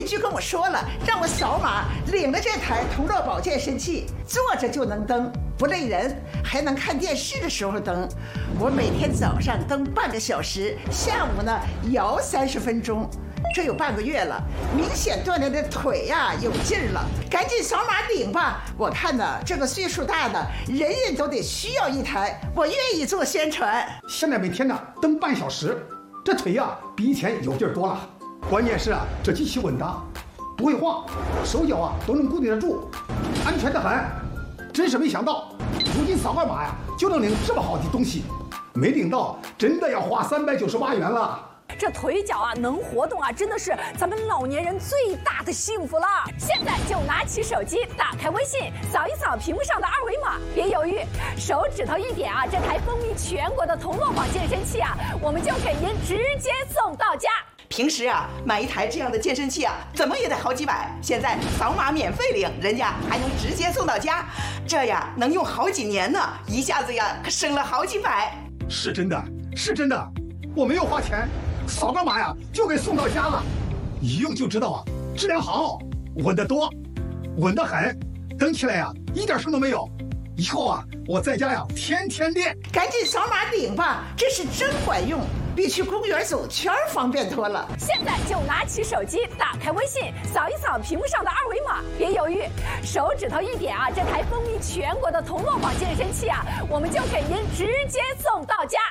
就跟我说了，让我扫码领了这台同乐宝健身器，坐着就能蹬，不累人，还能看电视的时候蹬。我每天早上蹬半个小时，下午呢摇30分钟，这有半个月了，明显锻炼的腿呀有劲儿了。赶紧扫码领吧！我看呢，这个岁数大的人人都得需要一台，我愿意做宣传。 现在每天呢蹬半小时，这腿呀比以前有劲儿多了。关键是啊，这机器稳当，不会晃，手脚啊都能固定得住，安全得很。真是没想到，如今扫个码呀就能领这么好的东西，没领到真的要花398元了。 这腿脚啊能活动啊，真的是咱们老年人最大的幸福了。现在就拿起手机，打开微信，扫一扫屏幕上的2维码，别犹豫，手指头一点啊，这台风靡全国的同乐宝健身器啊，我们就给您直接送到家。 平时啊，买一台这样的健身器啊，怎么也得好几百。现在扫码免费领，人家还能直接送到家，这呀能用好几年呢，一下子呀可省了好几百。 是真的，是真的，我没有花钱，扫个码呀就给送到家了。一用就知道啊，质量好，稳得多，稳得很，蹬起来呀一点声都没有。以后啊，我在家呀天天练。 赶紧扫码领吧，这是真管用，比去公园走圈方便多了。 现在就拿起手机，打开微信，扫一扫屏幕上的2维码，别犹豫，手指头一点啊，这台风靡全国的同乐宝健身器啊，我们就给您直接送到家。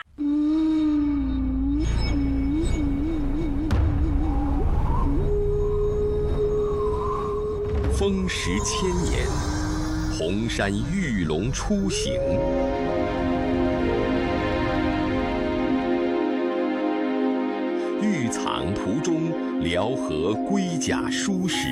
风蚀千年，红山玉龙初醒。玉藏途中，辽河龟甲书史。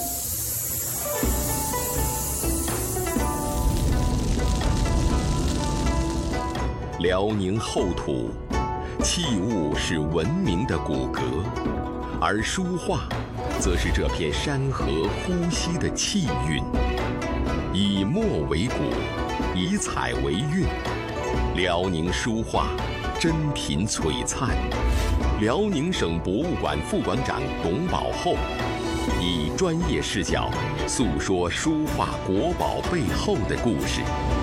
辽宁厚土，器物是文明的骨骼，而书画则是这片山河呼吸的气韵。以墨为骨，以彩为韵，辽宁书画珍品璀璨。辽宁省博物馆副馆长董宝厚以专业视角诉说书画国宝背后的故事。